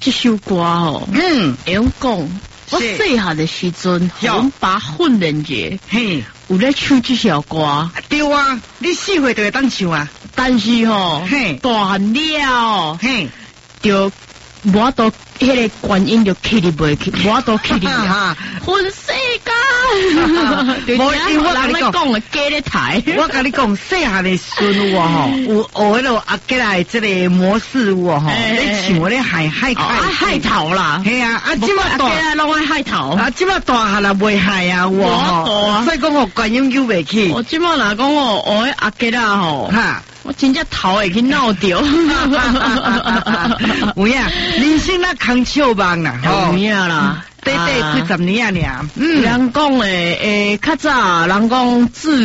这首歌哦，会用讲，我细汉的时阵，我们把训练者， 嘿， 有咧唱这首歌。 对啊，你4岁就会当唱啊。 但是吼，大汉了， 嘿， 就我都迄个观音就起哩袂起，我都起哩啊，分世界。 无因为我跟你讲， 假咧台。 我跟你讲，细汉的时阵有吼，有学迄个阿吉来这个模式有吼，咧唱咧海头啦。 系啊，啊即马大拢爱海头。 啊即马大汉啦袂海啊，我所以讲我观音救袂起。 我即马若讲我学阿吉啦吼，哈。我真正头会去闹掉， 有影，人生那康笑梦啦， 有影啦， 短短几十年啊， 人讲诶，较早人讲自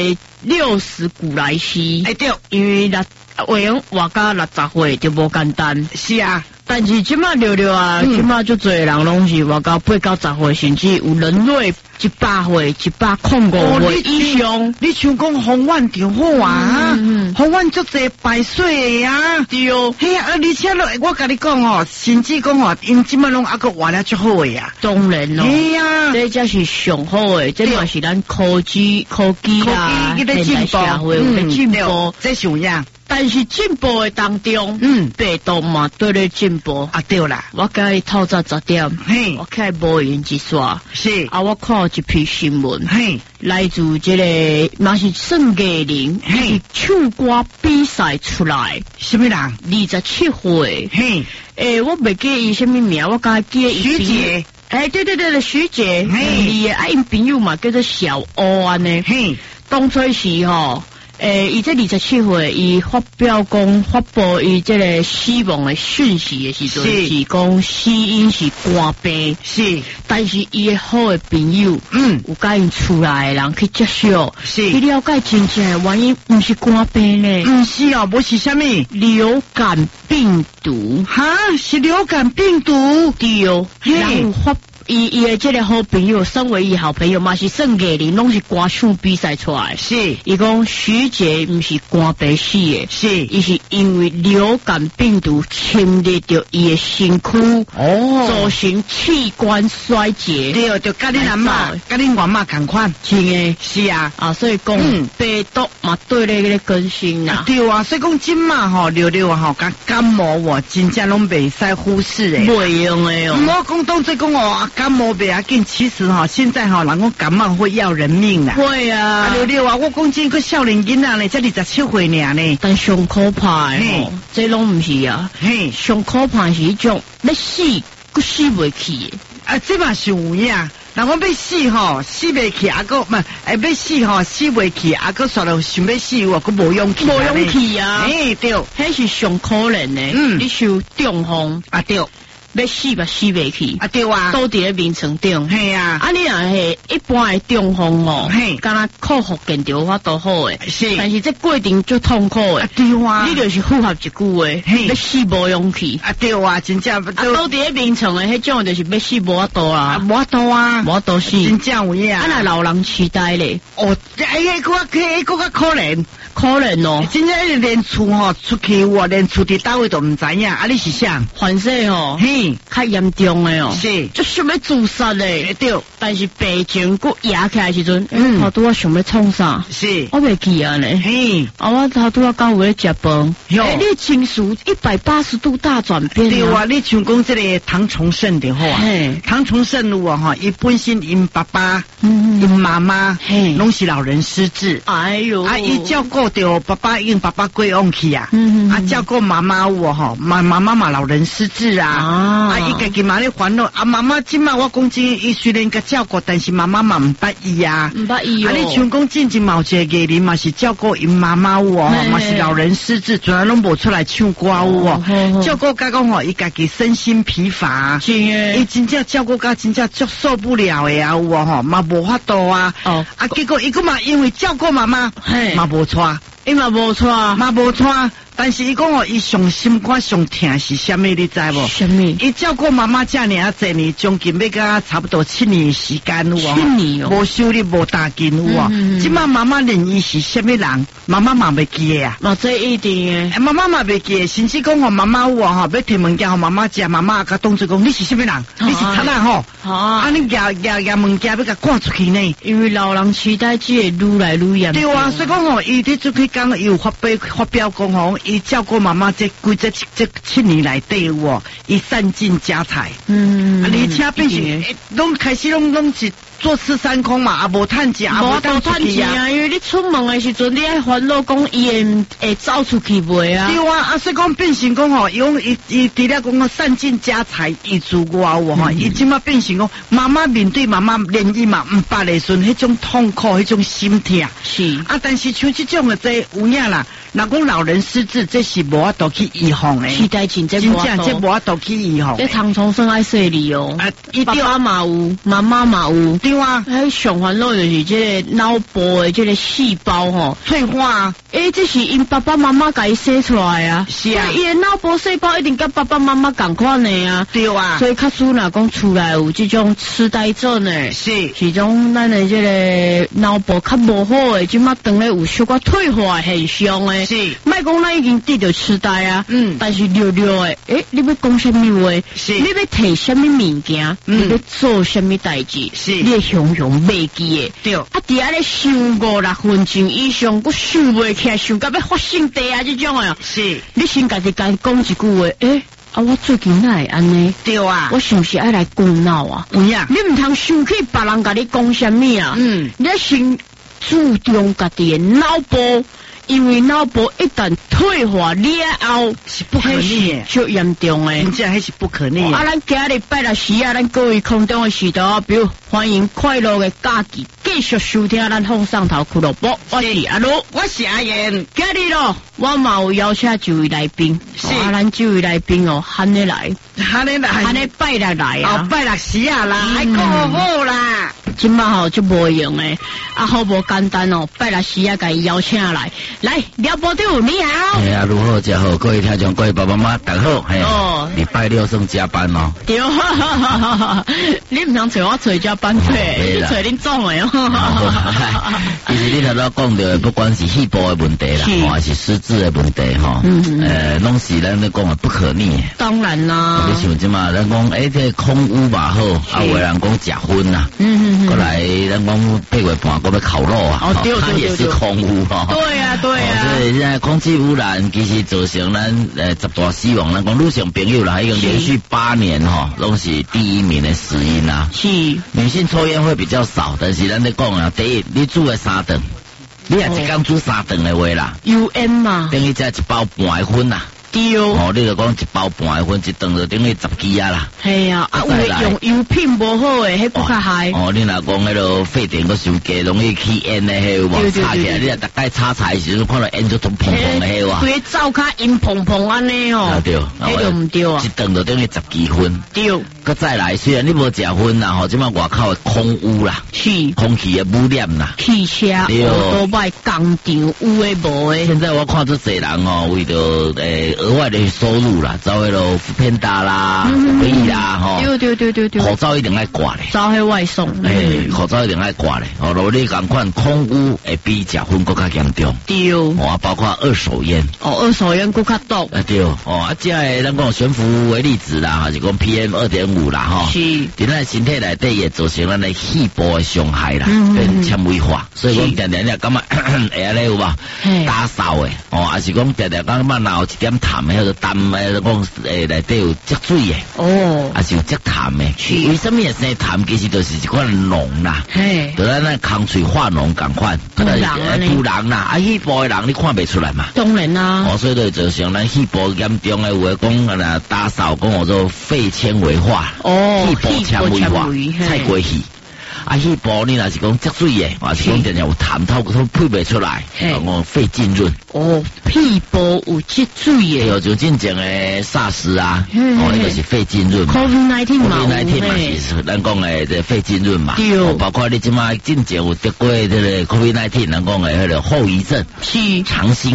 60古来稀， 对， 因为话讲活到60岁就无简单， 是啊。 但是即马聊啊，即马就侪人拢是活到8、90岁，甚至有人类100岁、105岁以上。 你像讲洪万就好啊，洪万足侪百岁呀， 对哦。 嘿啊，而且我跟你讲哦，甚至讲哦，因即马拢还佫活了足好诶呀。 当然咯， 嘿呀， 这才是上好诶，这嘛是咱科技啦，现代社会有咧进步， 这是有影。 但是进步的当中，病毒嘛对咧进步啊，对啦， 我今日透早10点，我开无闲一刷， 是啊，我看一篇新闻，来自这个嘛是盛佳玲，是唱歌比赛出来， 什么人 ？27岁，我袂记伊什么名，我刚记伊徐姐， 对，徐姐，伊的因朋友嘛叫做小欧安呢，当初是吼。伊这27岁，伊发布伊这个死亡的讯息的时阵，是讲死因是肝病， 是， 但是伊的好的朋友，有甲因厝内的人去接受， 是， 去了解真正的原因，不是肝病呢， 不是哦，无是啥物流感病毒， 哈，是流感病毒， 对哦，然后发。伊的这个好朋友，身为伊好朋友嘛，是盛佳玲，拢是歌唱比赛出来。 是， 伊讲徐姐不是肝病死的， 是， 伊是因为流感病毒侵入到伊的身躯，造成器官衰竭。 对，就甲恁阿嬷、甲恁外妈同款， 真的， 是啊， 所以讲病毒嘛对咧更新啦。 对啊，所以讲今嘛吼，六吼，甲感冒真正拢袂使忽视诶， 袂用诶哦。 我讲当作讲哦。感冒不要紧，其实哈，现在哈，人讲感冒会要人命啦。 会啊， 六啊，我讲真个少年囡仔呢，才27岁呢， 但上可怕的这拢唔是啊，上可怕是一种要死，佫死袂去的。 啊，这嘛是有影。人讲要死吼，死袂去，啊个唔要死吼，死袂去，啊个说了想要死，我佫无勇气。 无勇气啊！ 对， 迄是上可怜的。你受中风啊对。 要死吧死袂去啊对啊， 倒伫咧眠床顶。 系啊， 你若系一般的中风哦，敢若克服健调法都好诶， 是， 但是这过程最痛苦诶。 对啊， 你就是符合一句话，要死无勇气。 啊对啊，真正倒伫咧眠床诶，迄种就是要死无法度啦， 无法度啊， 无法度死。 真正有影。 若老人痴呆咧， 个个可怜。 可怜哦， 真正连厝吼出去我连厝伫倒位都唔知影，啊你是啥？ 反正吼，较严重诶哦， 是， 就想要自杀咧， 对， 但是病情佫压起来时阵，头拄我想要创啥？ 是， 我袂记啊呢，我头拄我刚为了食饭，你情绪180度大转变， 对啊，你像讲这个唐崇盛就好啊，唐崇盛有啊哈，伊本身因爸爸、因妈妈，拢是老人失智， 哎呦， 伊照顾着爸爸，因爸爸过往去啊，照顾妈妈有吼，妈妈嘛老人失智啊，伊家己嘛咧烦恼，妈妈今嘛我讲真，伊虽然甲照顾，但是妈妈嘛唔捌伊啊， 唔捌伊哦， 你像讲真某一个艺人嘛是照顾因妈妈有哦，嘛是老人失智，从来拢无出来唱歌有哦，照顾甲讲吼，伊家己身心疲乏，伊真正照顾甲真正足受不了的啊有哦吼，嘛无法度啊，结果伊个嘛因为照顾妈妈，嘛无错。 伊嘛无错， 但是伊讲哦，伊上心肝上疼是虾米？你知无？ 虾米？ 伊照顾妈妈这年啊，这年将近要甲差不多7年时间有哦。 7年哦。 无收入无大金有哦。即马妈妈认伊是虾米人？妈妈嘛袂记的啊。 嘛这一定诶。妈妈嘛袂记的，甚至讲吼妈妈有哦，别摕物件互妈妈食，妈妈甲当作讲你是虾米人？你是贼人吼。啊，你夹物件要甲赶出去呢？ 因为老人痴呆症会愈来愈严重。 对啊，所以讲吼，伊伫做去讲，伊有发表讲吼，伊照顾妈妈这7年来底有哦，伊散尽家财。而且变成拢开始拢是坐吃山空嘛，也无趁钱，也无当出去啊。 因为你出门的时阵，你爱烦恼讲伊会走出去袂啊？ 对啊，所以讲变成讲吼，伊除了讲散尽家财以之外有吼，伊即马变成讲妈妈面对妈妈连伊嘛毋捌的时阵，迄种痛苦，迄种心疼。 是啊，但是像这种的这有影啦，若讲老人失智，这是无法度去预防的。 期待真正这无法度去预防。 这唐崇生爱说你哦，爸爸嘛有，妈妈嘛有。 对啊， 还上烦恼就是这个脑部的这个细胞吼退化。 这是因爸爸妈妈甲伊生出来啊。 是啊， 伊的脑部细胞一定跟爸爸妈妈同款的啊。 对啊， 所以较输若讲出来有这种痴呆症的，是种咱的这个脑部较无好的，即马当咧有小可退化现象的。是，莫讲咱已经得到痴呆啊。但是溜溜的，你要讲什么话？是，你要摕什么物件？你要做什么代志？是，你常常袂记的。对。啊，伫遐咧想5-6分钟以上，佫想袂起来，想到要发生地啊这种的。是，你先家己讲一句话，我最近哪会安尼？对啊，我是不是爱来顾脑啊？有呀，你唔通想起别人甲你讲什么啊？你要先注重家己的脑部。因为脑部一旦退化了后，是不可逆的，就严重诶。 真正迄是不可逆的。 咱今日拜六时咱各位空中的时代，比如欢迎快乐的假期，继续收听咱放上头俱乐部。我是阿鲁， 我是阿燕。 今日咯，我嘛有邀请一位来宾，是咱这位来宾哦，喊你来，喊你拜六来啊， 拜六时啊啦，还够好啦。 今嘛吼就无用诶，好无简单哦，拜六时甲伊邀请来。来，廖部长你好。 如何真好，各位听众，各位爸爸妈妈，大家好。礼拜6算加班哦。 对，你唔通找我找加班费，你找恁总的哦。 其实你头先讲到，不管是细胞的问题啦，还是失智的问题哈，拢是咱咧讲的不可逆。 当然啦。 你像即嘛，咱讲这空污嘛好，有人讲食薰啦，过来咱讲8月半个要烤肉啊，它也是空污哈。 对啊。对啊， 所以现在空气污染其实造成咱10大死亡，咱讲女性朋友啦，已经连续8年拢是第1名的死因啦。是，女性抽烟会比较少，但是咱咧讲啊，第一，你煮的3顿，你也一工煮3顿的话啦， 油烟嘛， 等于才1包半的薰啦。对哦，你就讲1包半的薰，一顿就等于10支啊啦。系啊，用油品无好诶，迄更较害。 你若讲迄个沸点个伤低，容易起烟的迄个，炒起来你若大概炒菜时阵看到烟就通砰砰的迄个。 对，灶骹烟砰砰安尼哦。 对， 迄就唔对啊。 一顿就等于10支薰。 对。 佮再来，虽然你无食薰啦，即摆外口的空污啦，是空气的污染啦， 汽车、多摆工厂有诶无诶。 现在我看到侪人为着额外的收入啦，走迄落福片大啦、飞啦， 对， 口罩一定爱挂咧， 走迄外送， 口罩一定爱挂咧。如果你共款空污会比食薰更加严重。对，包括二手烟。 二手烟更加毒。 对，即个咱讲悬浮微粒子啦，还是讲 PM2.5 啦，是，伫咱身体内底也造成咱的细胞的伤害啦，变纤维化。所以讲常常感觉会安尼有无？打扫的，还是讲常常感觉若有一点痰的，迄个痰的，讲内底有积水的，还是有积痰的。为什么会生痰？其实就是一款脓啦，就咱空喙化脓共款，可能突然啦，细胞的人你看袂出来嘛。 当然啦， 所以就造成咱细胞严重的，有的讲打扫讲我做肺纤维化。细胞纤维化，太过去。细胞你若是讲积水的，还是讲常常有痰透，它配袂出来，肺浸润。 屁部有积水的， 就真正的SARS啊，那个是肺浸润嘛。 COVID-19 嘛是咱讲的这肺浸润嘛。包括你即马真正有得过这个 COVID-19，咱讲的迄个后遗症，是长新冠。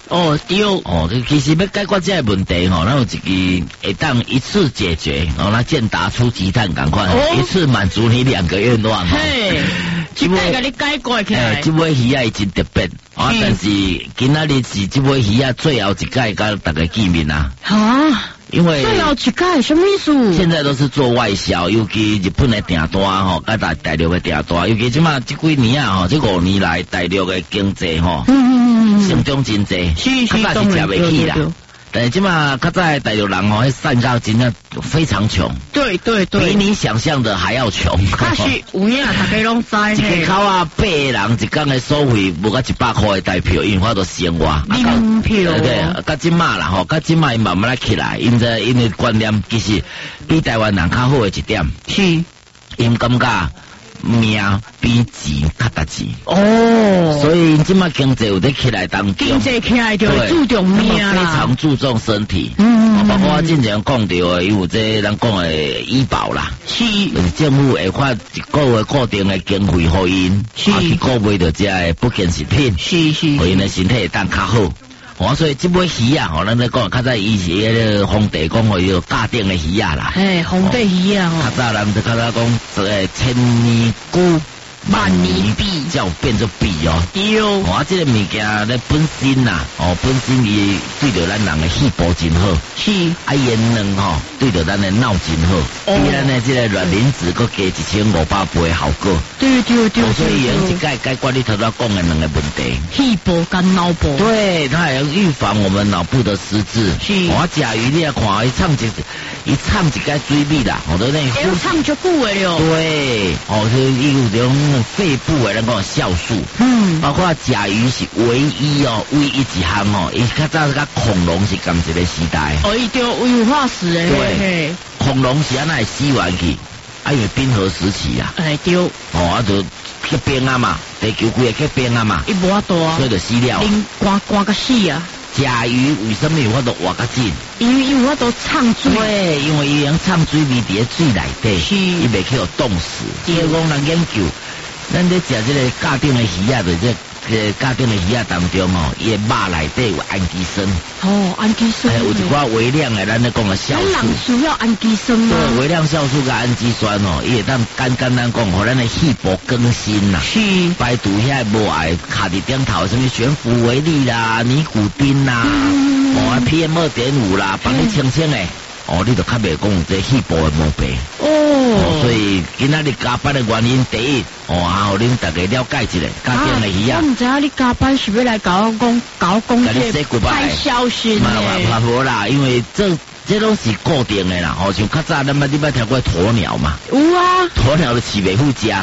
哦，对。 哦，其实要解决这个问题吼，咱有一支会当一次解决，那健达出鸡蛋赶快，一次满足你2个愿望。 嘿，这摆给你解决起来。 这尾鱼已经特别，但是今仔日是这尾鱼最后一届跟大家见面啊。 啊。 因为最后一届什么意思？ 现在都是做外销，尤其日本的订单吼，跟大陆的订单，尤其即马这几年啊吼，这5年来大陆的经济吼，成长真济，较早是吃袂起啦。但是即马较早大陆人吼，散到真正非常穷， 对， 比你想象的还要穷。 确实有影，大家拢知。 一个口啊8个人一天的收费无到100块的台票，因为都生活。 门票。 对，到即马啦吼，到即马伊慢慢来起来，因为观念其实比台湾人较好的一点。 是。 因感觉命比钱较值钱哦， 所以即马经济有在起来当中， 经济起来就注重命啦， 非常注重身体。包括我之前讲到的，有这咱讲的医保啦， 是政府会发一个月固定的经费给因，去购买到这个保健食品， 是， 给因的身体会当较好。所以这尾鱼啊，咱咧讲，较早以前迄个皇帝讲哦，有价定的鱼啊啦， 皇帝鱼啊， 较早咱就较早讲，这个千年菇。 万年币， 才有变做币哦。 对哦，这个物件咧本身呐，本身伊对着咱人的细胞真好。 是。 盐卵吼，对着咱的脑真好。比咱的这个卵磷脂佮加1500倍效果。 对。 所以用一解决你头先讲的2个问题。 细胞跟脑部。 对，它还能预防我们脑部的失智。 是。 我食鱼你也看，伊唱一个水米啦，我都那。 唱就久的了。 对，伊有种。肺部的那个酵素，包括甲鱼是唯一一项伊较早甲恐龙是同一个时代。 伊就有化石诶。 对，恐龙是安那死完去，因为冰河时期啊。 对。 就去冰啊嘛，地球规个去冰啊嘛。 伊无法度啊。 所以就死了。 寒甲死啊。 甲鱼为什么有法度活较紧？ 因为有法度唱水。 对，因为伊用唱水味伫水内底，伊袂去互冻死。所以讲人研究。咱咧食这个价定的鱼啊，在这价定的鱼啊当中伊的肉内底有氨基酸。 氨基酸。 有一寡微量的，咱咧讲的酵素。 咱人需要氨基酸吗？ 对，微量酵素跟氨基酸伊会当简单讲，互咱的细胞更新啦。 是。排除遐无爱卡伫顶头，什么悬浮微粒啦、尼古丁啦、PM2.5啦，帮你清清诶。你就较袂讲有这细胞的毛病。所以今仔日加班的原因，第一，互恁大家了解一下，加定的鱼啊。 我唔知影你加班是要来搞讲这太消息呢。 无啦，因为这都是固定的啦。像较早你捌听过鸵鸟嘛？ 有啊。 鸵鸟的饲袂好食。